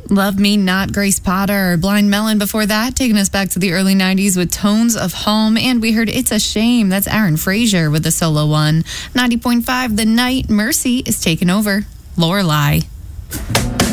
Love Me Not, Grace Potter. Blind Melon before that, taking us back to the early 90s with Tones of Home. And we heard It's a Shame. That's Aaron Frazier with the solo one. 90.5 The Night, Mercy is taking over. Lorelei.